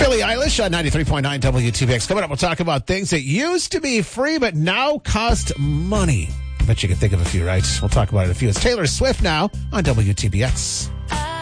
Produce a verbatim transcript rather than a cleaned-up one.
Billie Eilish on ninety-three point nine W T B X. Coming up, we'll talk about things that used to be free but now cost money. I bet you can think of a few, right? We'll talk about it in a few. It's Taylor Swift now on W T B X.